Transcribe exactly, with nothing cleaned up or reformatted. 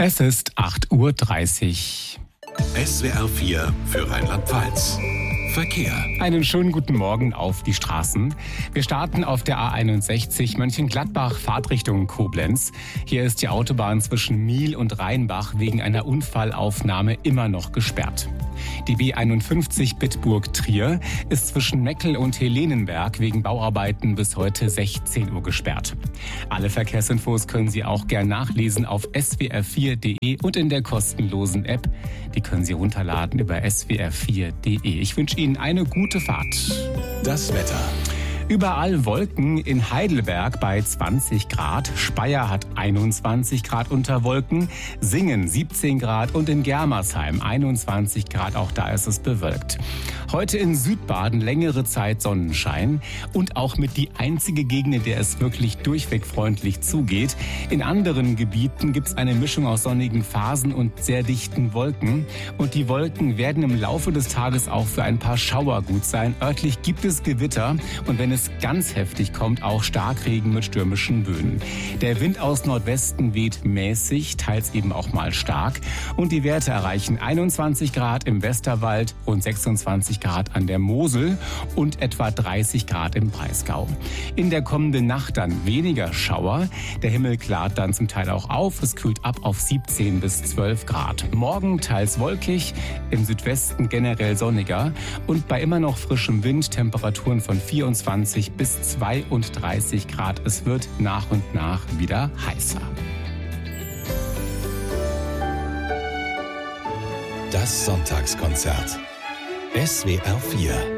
Es ist acht Uhr dreißig. S W R vier für Rheinland-Pfalz. Verkehr. Einen schönen guten Morgen auf die Straßen. Wir starten auf der A einundsechzig Mönchengladbach, Fahrtrichtung Koblenz. Hier ist die Autobahn zwischen Miel und Rheinbach wegen einer Unfallaufnahme immer noch gesperrt. Die B einundfünfzig Bitburg-Trier ist zwischen Meckel und Helenenberg wegen Bauarbeiten bis heute sechzehn Uhr gesperrt. Alle Verkehrsinfos können Sie auch gern nachlesen auf s w r vier punkt d e und in der kostenlosen App. Die können Sie runterladen über s w r vier punkt d e. Ich wünsche Ihnen eine gute Fahrt. Das Wetter. Überall Wolken, in Heidelberg bei zwanzig Grad, Speyer hat einundzwanzig Grad unter Wolken, Singen siebzehn Grad und in Germersheim einundzwanzig Grad, auch da ist es bewölkt. Heute in Südbaden längere Zeit Sonnenschein und auch mit die einzige Gegend, in der es wirklich durchweg freundlich zugeht. In anderen Gebieten gibt es eine Mischung aus sonnigen Phasen und sehr dichten Wolken. Und die Wolken werden im Laufe des Tages auch für ein paar Schauer gut sein. Örtlich gibt es Gewitter und wenn es ganz heftig kommt, auch Starkregen mit stürmischen Böen. Der Wind aus Nordwesten weht mäßig, teils eben auch mal stark. Und die Werte erreichen einundzwanzig Grad im Westerwald und sechsundzwanzig Grad an der Mosel und etwa dreißig Grad im Breisgau. In der kommenden Nacht dann weniger Schauer. Der Himmel klart dann zum Teil auch auf. Es kühlt ab auf siebzehn bis zwölf Grad. Morgen teils wolkig, im Südwesten generell sonniger und bei immer noch frischem Wind Temperaturen von vierundzwanzig bis zweiunddreißig Grad. Es wird nach und nach wieder heißer. Das Sonntagskonzert. S W R vier